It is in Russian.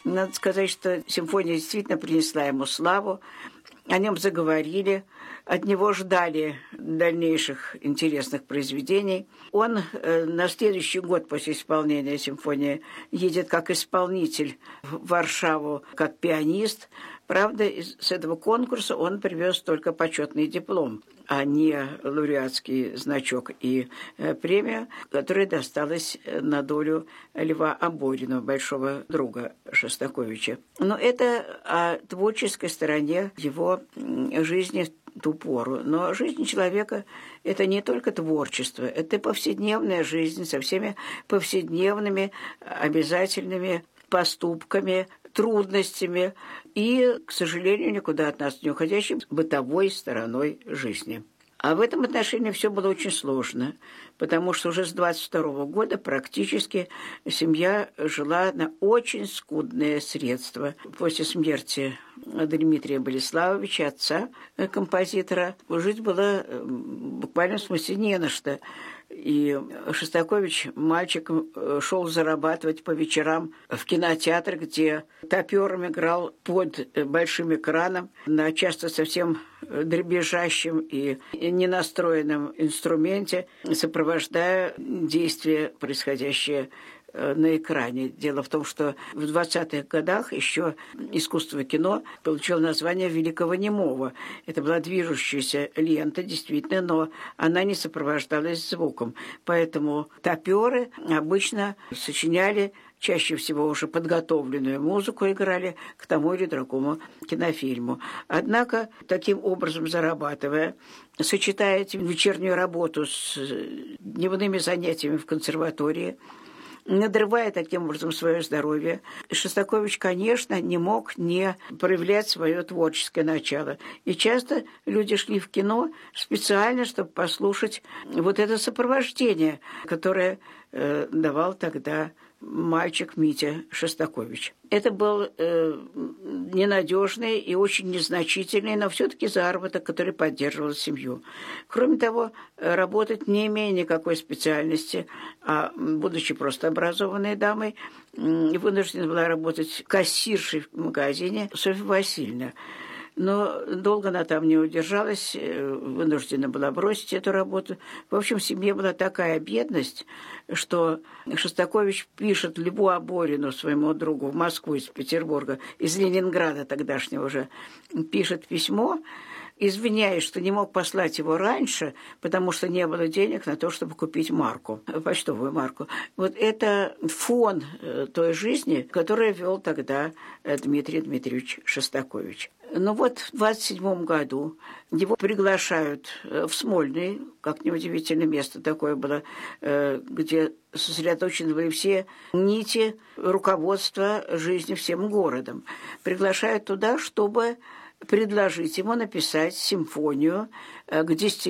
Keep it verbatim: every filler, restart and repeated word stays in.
Надо сказать, что симфония действительно принесла ему славу. О нем заговорили, от него ждали дальнейших интересных произведений. Он э, на следующий год после исполнения симфонии едет как исполнитель в Варшаву, как пианист. Правда, с этого конкурса он привез только почетный диплом, а не лауреатский значок и э, премию, которая досталась на долю Льва Аборина, большого друга Шостаковича. Но это о творческой стороне его жизни в ту пору. Но жизнь человека – это не только творчество, это повседневная жизнь со всеми повседневными обязательными поступками, трудностями и, к сожалению, никуда от нас не уходящей бытовой стороной жизни. А в этом отношении все было очень сложно, потому что уже с двадцать второго года практически семья жила на очень скудные средства. После смерти Дмитрия Болеславовича, отца композитора, жить было буквально в смысле не на что. И Шостакович мальчиком шел зарабатывать по вечерам в кинотеатр, где топером играл под большим экраном на часто совсем дребезжащем и ненастроенном инструменте, сопровождая действия, происходящие на экране. Дело в том, что в двадцатых годах еще искусство кино получило название «Великого немого». Это была движущаяся лента, действительно, но она не сопровождалась звуком. Поэтому топеры обычно сочиняли чаще всего уже подготовленную музыку, играли к тому или другому кинофильму. Однако, таким образом зарабатывая, сочетая вечернюю работу с дневными занятиями в консерватории, надрывая таким образом свое здоровье, Шостакович, конечно, не мог не проявлять свое творческое начало. И часто люди шли в кино специально, чтобы послушать вот это сопровождение, которое э, давал тогда мальчик Митя Шостакович. Это был э, ненадежный и очень незначительный, но все-таки заработок, который поддерживал семью. Кроме того, работать, не имея никакой специальности, а будучи просто образованной дамой, вынуждена была работать кассиршей в магазине Софья Васильевна. Но долго она там не удержалась, вынуждена была бросить эту работу. В общем, в семье была такая бедность, что Шостакович пишет Льву Аборину, своему другу, в Москву из Петербурга, из Ленинграда тогдашнего уже, пишет письмо, извиняясь, что не мог послать его раньше, потому что не было денег на то, чтобы купить марку, почтовую марку. Вот это фон той жизни, которую вел тогда Дмитрий Дмитриевич Шостакович. Ну вот в двадцать седьмом году его приглашают в Смольный, как неудивительное место такое было, где сосредоточены были все нити руководства жизни всем городом. Приглашают туда, чтобы предложить ему написать симфонию к десяти